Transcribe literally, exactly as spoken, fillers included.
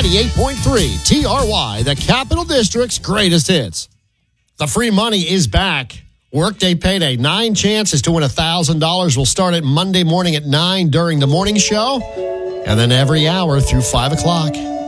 ninety-eight point three T R Y, the Capital District's greatest hits. The free money is back. Workday Payday. Nine chances to win one thousand dollars will start at Monday morning at nine during the morning show, and then every hour through five o'clock.